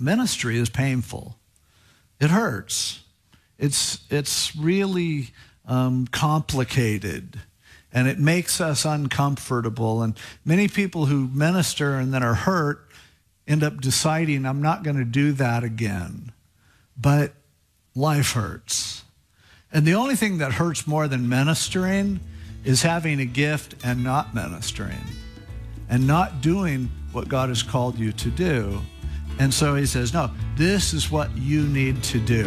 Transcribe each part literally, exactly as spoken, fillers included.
ministry is painful. It hurts. It's, it's really um, complicated, and it makes us uncomfortable. And many people who minister and then are hurt end up deciding, I'm not going to do that again. But life hurts. And the only thing that hurts more than ministering is having a gift and not ministering and not doing what God has called you to do. And so he says, no, this is what you need to do.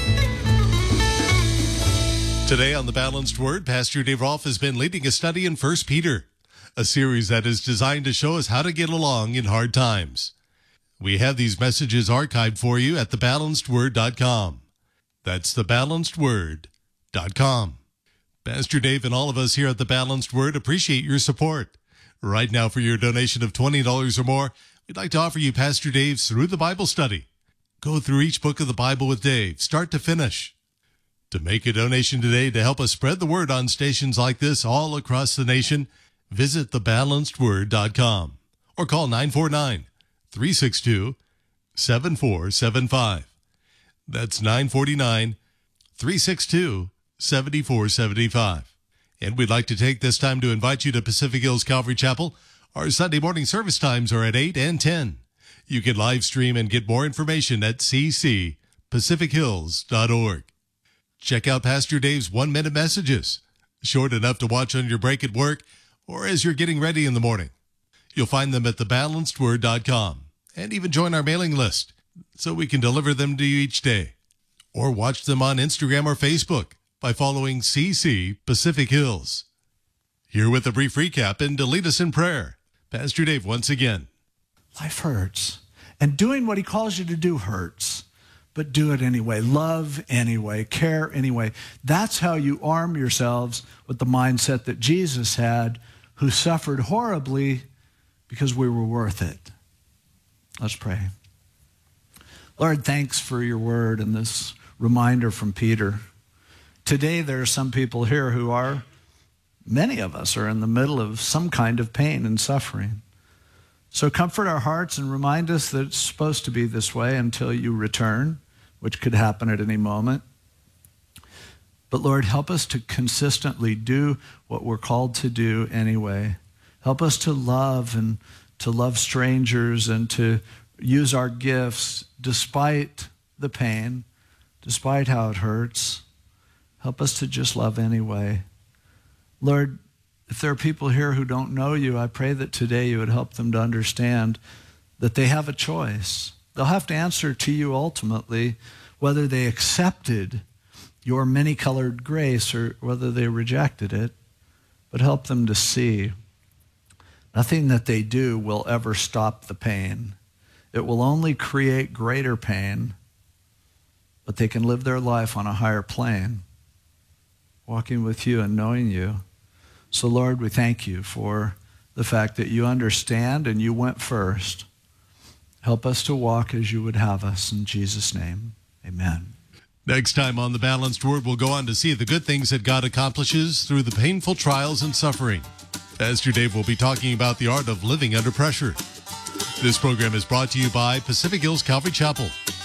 Today on The Balanced Word, Pastor Dave Rolfe has been leading a study in First Peter, a series that is designed to show us how to get along in hard times. We have these messages archived for you at the balanced word dot com. That's the balanced word dot com. Pastor Dave and all of us here at The Balanced Word appreciate your support. Right now, for your donation of twenty dollars or more, we'd like to offer you Pastor Dave's Through the Bible study. Go through each book of the Bible with Dave, start to finish. To make a donation today to help us spread the word on stations like this all across the nation, visit the balanced word dot com or call nine four nine, three six two, seven four seven five. That's nine four nine, three six two, seven four seven five. And we'd like to take this time to invite you to Pacific Hills Calvary Chapel. Our Sunday morning service times are at eight and ten. You can live stream and get more information at c c pacific hills dot org. Check out Pastor Dave's one-minute messages, short enough to watch on your break at work or as you're getting ready in the morning. You'll find them at the balanced word dot com, and even join our mailing list so we can deliver them to you each day. Or watch them on Instagram or Facebook by following C C Pacific Hills. Here with a brief recap and to lead us in prayer, Pastor Dave once again. Life hurts, and doing what he calls you to do hurts. But do it anyway. Love anyway. Care anyway. That's how you arm yourselves with the mindset that Jesus had, who suffered horribly because we were worth it. Let's pray. Lord, thanks for your word and this reminder from Peter. Today there are some people here who are, many of us are in the middle of some kind of pain and suffering. So comfort our hearts and remind us that it's supposed to be this way until you return, which could happen at any moment. But Lord, help us to consistently do what we're called to do anyway. Help us to love and to love strangers and to use our gifts despite the pain, despite how it hurts. Help us to just love anyway. Lord, if there are people here who don't know you, I pray that today you would help them to understand that they have a choice. They'll have to answer to you ultimately whether they accepted your many-colored grace or whether they rejected it. But help them to see nothing that they do will ever stop the pain. It will only create greater pain, but they can live their life on a higher plane, walking with you and knowing you. So, Lord, we thank you for the fact that you understand and you went first. Help us to walk as you would have us. In Jesus' name, amen. Next time on The Balanced Word, we'll go on to see the good things that God accomplishes through the painful trials and suffering. Pastor Dave will be talking about the art of living under pressure. This program is brought to you by Pacific Hills Calvary Chapel.